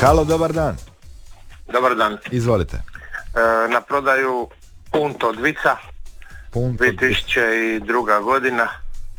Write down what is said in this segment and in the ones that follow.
Halo, dobar dan. Dobar dan. Izvolite. Na prodaju Punto Dvica, 2002. godina.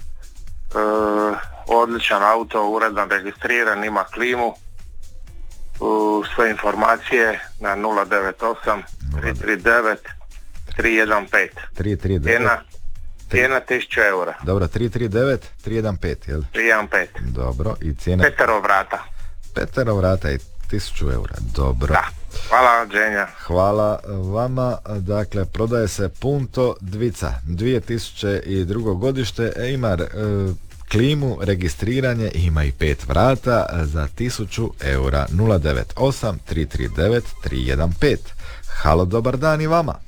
Odličan auto, uredan, registriran, ima klimu. Sve informacije na 098 339 315. 339. Cijena 1000 eura. Dobro, 339 315, jel? 315. Dobro, i cijena? Petero vrata i 1000 eura. Dobro. Da. Hvala, Dženja. Hvala vama. Dakle, prodaje se Punto Dvica, 2002. godište, ima klimu, registriranje, ima i 5 vrata za 1000 eura. 098 339 315. Halo, dobar dan i vama.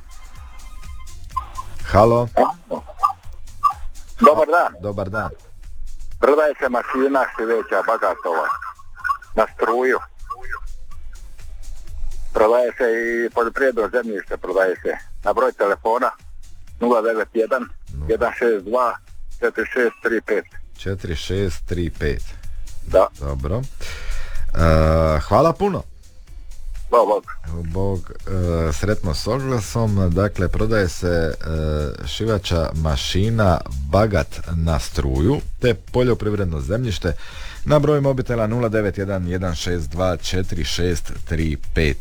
Halo. Dobar dan. Dobar dan. Prodaje se mašina šiveća Bagatova na struju. Prodaje se i poljoprivredno zemljište, prodaje se na broj telefona 091 162 4635. 4635. Da. Dobro. Hvala puno. Bog, sretno s oglasom. Dakle, prodaje se šivača mašina Bagat na struju te poljoprivredno zemljište na broj mobitela 091 162 4635.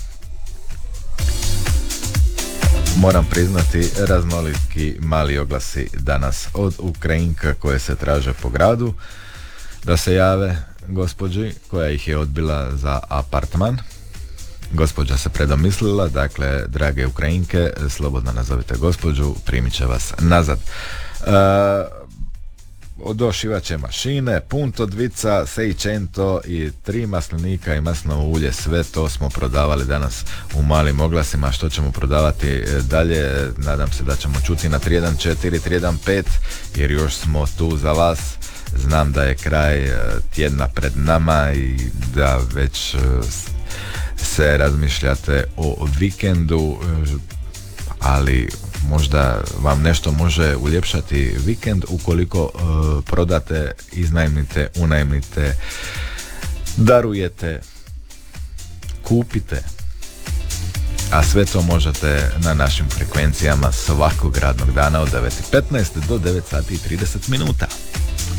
Moram priznati, raznoliki mali oglasi danas od Ukrajinka koje se traže po gradu da se jave gospođi koja ih je odbila za apartman. Gospođa se predomislila, dakle, drage Ukrajinke, slobodno nazovite gospođu, primit će vas nazad. Do šivače mašine, Punto Dvica, Seicento i 3 maslinika i maslinovo ulje, sve to smo prodavali danas u malim oglasima. Što ćemo prodavati dalje, nadam se da ćemo čuti na 314 315, jer još smo tu za vas. Znam da je kraj tjedna pred nama i da već se razmišljate o vikendu, ali možda vam nešto može uljepšati vikend ukoliko prodate, iznajmite, unajmite, darujete, kupite, a sve to možete na našim frekvencijama svakog radnog dana od 9:15 do 9:30 minuta.